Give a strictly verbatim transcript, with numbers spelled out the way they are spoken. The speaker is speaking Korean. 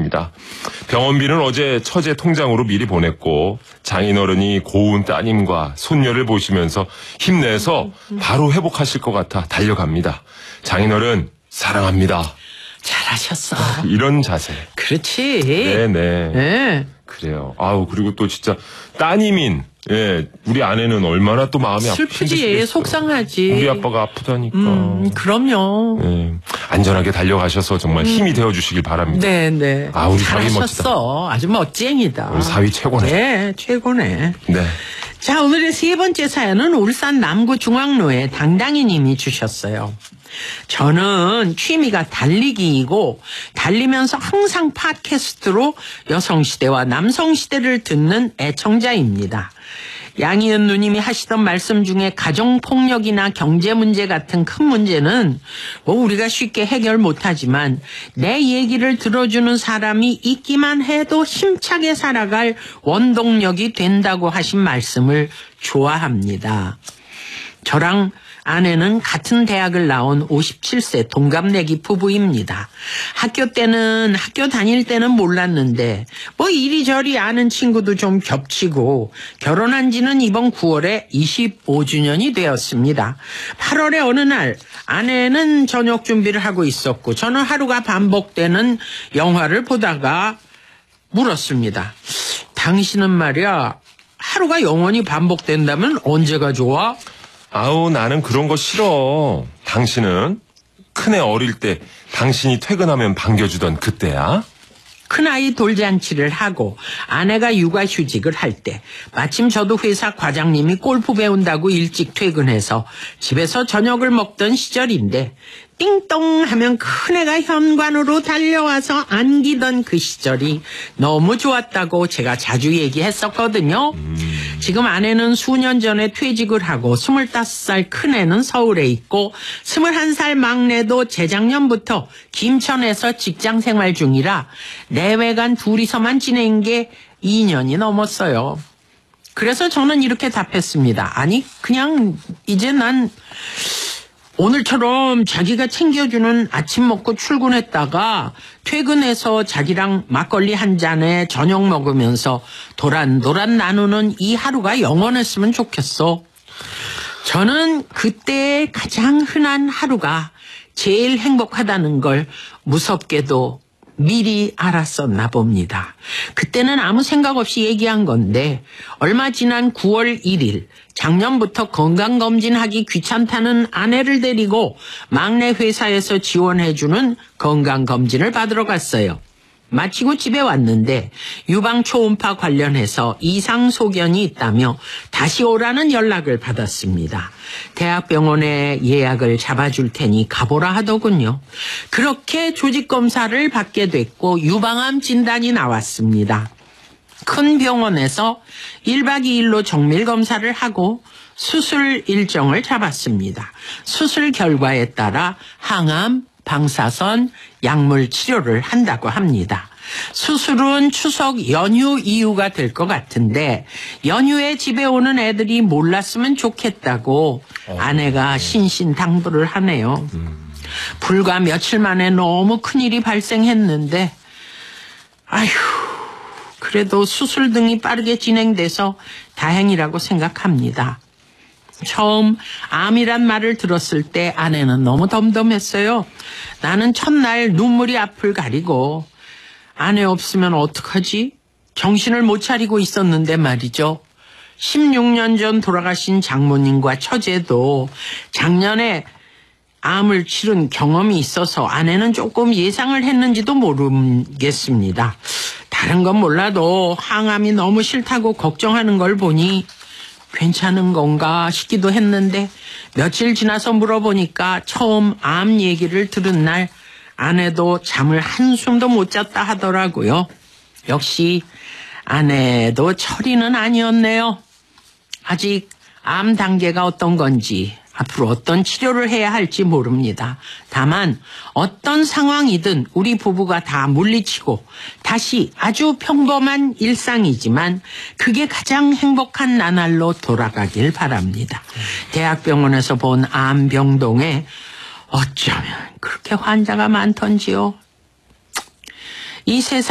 소식입니다. 병원비는 어제 처제 통장으로 미리 보냈고 장인어른이 고운 따님과 손녀를 보시면서 힘내서 바로 회복하실 것 같아 달려갑니다. 장인어른 사랑합니다. 잘하셨어. 이런 자세. 그렇지. 네네. 네. 그래요. 아우 그리고 또 진짜 따님인 예 우리 아내는 얼마나 또 마음이 슬프지. 속상하지. 우리 아빠가 아프다니까. 음, 그럼요. 예, 안전하게 달려가셔서 정말 힘이 음. 되어주시길 바랍니다. 네네. 아 우리 사위 멋지다. 잘하셨어. 아주 멋쟁이다. 우리 사위 최고네. 네, 최고네. 네. 자, 오늘의 세 번째 사연은 울산 남구 중앙로의 당당이님이 주셨어요. 저는 취미가 달리기이고 달리면서 항상 팟캐스트로 여성시대와 남성시대를 듣는 애청자입니다. 양희은 누님이 하시던 말씀 중에 가정폭력이나 경제문제 같은 큰 문제는 뭐 우리가 쉽게 해결 못하지만 내 얘기를 들어주는 사람이 있기만 해도 힘차게 살아갈 원동력이 된다고 하신 말씀을 좋아합니다. 저랑 아내는 같은 대학을 나온 오십칠 세 동갑내기 부부입니다. 학교 때는 학교 다닐 때는 몰랐는데 뭐 이리저리 아는 친구도 좀 겹치고 결혼한 지는 이번 구월에 이십오 주년이 되었습니다. 팔월에 어느 날 아내는 저녁 준비를 하고 있었고 저는 하루가 반복되는 영화를 보다가 물었습니다. 당신은 말이야 하루가 영원히 반복된다면 언제가 좋아? 아우 나는 그런 거 싫어. 당신은 큰애 어릴 때 당신이 퇴근하면 반겨주던 그때야? 큰아이 돌잔치를 하고 아내가 육아휴직을 할 때 마침 저도 회사 과장님이 골프 배운다고 일찍 퇴근해서 집에서 저녁을 먹던 시절인데 띵동 하면 큰애가 현관으로 달려와서 안기던 그 시절이 너무 좋았다고 제가 자주 얘기했었거든요. 음. 지금 아내는 수년 전에 퇴직을 하고 스물다섯 살 큰애는 서울에 있고 스물한 살 막내도 재작년부터 김천에서 직장생활 중이라 내외간 둘이서만 지낸 게 이 년이 넘었어요. 그래서 저는 이렇게 답했습니다. 아니 그냥 이제 난 오늘처럼 자기가 챙겨주는 아침 먹고 출근했다가 퇴근해서 자기랑 막걸리 한 잔에 저녁 먹으면서 도란도란 나누는 이 하루가 영원했으면 좋겠어. 저는 그때 가장 흔한 하루가 제일 행복하다는 걸 무섭게도 미리 알았었나 봅니다. 그때는 아무 생각 없이 얘기한 건데 얼마 지난 구월 일일 작년부터 건강검진하기 귀찮다는 아내를 데리고 막내 회사에서 지원해주는 건강검진을 받으러 갔어요. 마치고 집에 왔는데 유방 초음파 관련해서 이상 소견이 있다며 다시 오라는 연락을 받았습니다. 대학병원에 예약을 잡아줄 테니 가보라 하더군요. 그렇게 조직검사를 받게 됐고 유방암 진단이 나왔습니다. 큰 병원에서 일박 이일로 정밀검사를 하고 수술 일정을 잡았습니다. 수술 결과에 따라 항암, 방사선, 약물 치료를 한다고 합니다. 수술은 추석 연휴 이후가 될 것 같은데 연휴에 집에 오는 애들이 몰랐으면 좋겠다고 아내가 신신당부를 하네요. 불과 며칠 만에 너무 큰일이 발생했는데 아휴 그래도 수술 등이 빠르게 진행돼서 다행이라고 생각합니다. 처음 암이란 말을 들었을 때 아내는 너무 덤덤했어요. 나는 첫날 눈물이 앞을 가리고 아내 없으면 어떡하지? 정신을 못 차리고 있었는데 말이죠. 십육 년 전 돌아가신 장모님과 처제도 작년에 암을 치른 경험이 있어서 아내는 조금 예상을 했는지도 모르겠습니다. 다른 건 몰라도 항암이 너무 싫다고 걱정하는 걸 보니 괜찮은 건가 싶기도 했는데 며칠 지나서 물어보니까 처음 암 얘기를 들은 날 아내도 잠을 한숨도 못 잤다 하더라고요. 역시 아내도 철이는 아니었네요. 아직 암 단계가 어떤 건지 앞으로 어떤 치료를 해야 할지 모릅니다. 다만 어떤 상황이든 우리 부부가 다 물리치고 다시 아주 평범한 일상이지만 그게 가장 행복한 나날로 돌아가길 바랍니다. 대학병원에서 본 암병동에 어쩌면 그렇게 환자가 많던지요. 이 세상